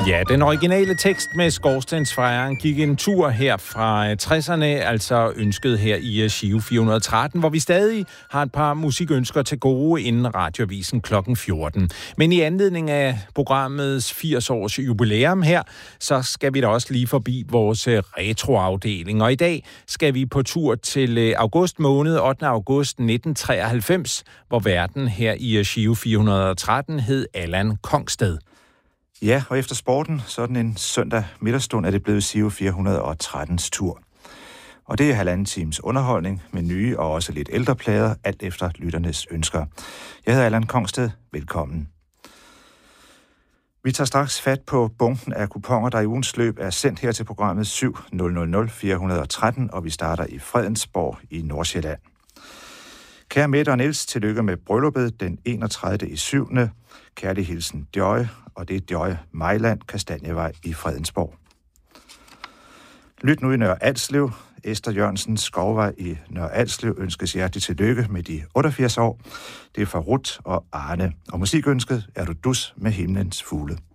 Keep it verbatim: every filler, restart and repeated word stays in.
Ja, den originale tekst med Skorstensfejeren gik en tur her fra tresserne, altså ønsket her i Giro fire hundrede og tretten, hvor vi stadig har et par musikønsker til gode inden radioavisen klokken fjorten. Men i anledning af programmets firs års jubilæum her, så skal vi da også lige forbi vores retroafdeling. Og i dag skal vi på tur til august måned, ottende august nitten treoghalvfems, hvor verden her i Giro fire hundrede og tretten hed Allan Kongsted. Ja, og efter sporten, sådan en søndag middagsstund, er det blevet Giro fire hundrede og trettens tur. Og det er halvanden times underholdning med nye og også lidt ældre plader, alt efter lytternes ønsker. Jeg hedder Allan Kongsted. Velkommen. Vi tager straks fat på bunken af kuponer, der i ugens løb er sendt her til programmet syv nul nul nul fire hundrede og tretten, og vi starter i Fredensborg i Nordsjælland. Kære Mette og Niels, tillykke med brylluppet den enogtredivte i syvende Kærlig hilsen Joy, og det er Joy Mejland, Kastanjevej i Fredensborg. Lyt nu i Nørre Alslev. Esther Jørgensen, Skovvej i Nørre Alslev, ønskes hjertelig tillykke med de otteogfirs år. Det er fra Ruth og Arne. Og musikønsket er du dus med himlens fugle.